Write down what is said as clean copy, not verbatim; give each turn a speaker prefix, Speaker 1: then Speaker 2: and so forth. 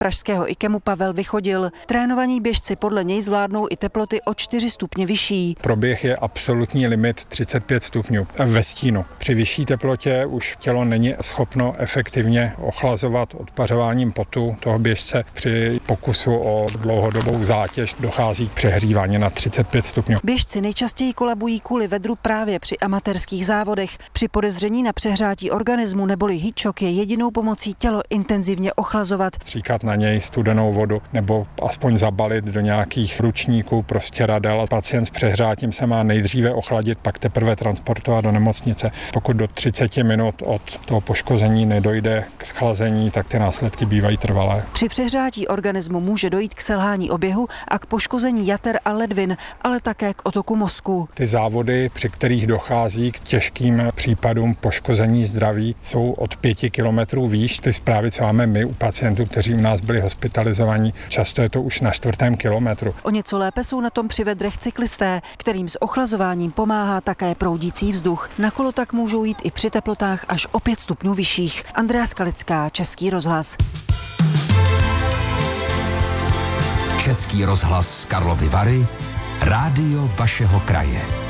Speaker 1: pražského IKEMu Pavel Vychodil. Trénovaní běžci podle něj zvládnou i teploty o 4 stupně vyšší.
Speaker 2: Pro běh je absolutní limit 35 stupňů ve stínu. Při vyšší teplotě už tělo není schopno efektivně ochlazovat odpařováním potu toho běžce. Při pokusu o dlouhodobou zátěž dochází k přehřívání na 35 stupňů.
Speaker 1: Běžci nejčastěji kolabují kvůli vedru právě při amatérských závodech. Při podezření na přehrátí organismu neboli heatshock je jedinou pomocí tělo intenzivně ochlazovat.
Speaker 2: Stříkat na něj studenou vodu nebo aspoň zabalit do nějakých ručníků, prostě radel. Pacient s přehrátím se má nejdříve ochladit, pak teprve transportovat do nemocnice. Pokud do 30 minut od toho poškození nedojde k schlazení, tak ty následky bývají trvalé.
Speaker 1: Při přehrátí organismu může dojít k selhání oběhu a k poškození jater a ledvin, ale také k otoku mozku.
Speaker 2: Ty závody, při kterých dochází k těžkým případům poškození zdraví, jsou od 5 kilometrů výš. Ty zprávy, co máme my u pacientů, kteří u nás byli hospitalizovaní, často je to už na 4. kilometru.
Speaker 1: O něco lépe jsou na tom při vedrech cyklisté, kterým s ochlazováním pomáhá také proudící vzduch. Na kolo tak můžou jít i při teplotách až o 5 stupňů vyšších. Andrea Skalická, Český rozhlas.
Speaker 3: Český rozhlas Karlovy Vary, rádio vašeho kraje.